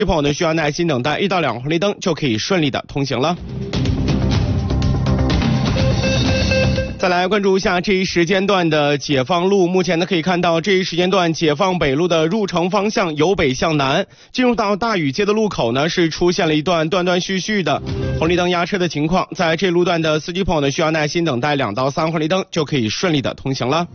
朋友呢需要耐心等待1到2红绿灯就可以顺利的通行了。再来关注一下这一时间段的解放路，目前呢可以看到这一时间段解放北路的入城方向由北向南，进入到大禹街的路口呢是出现了一段断断续续的红绿灯压车的情况，在这路段的司机朋友呢需要耐心等待2到3红绿灯就可以顺利的通行了。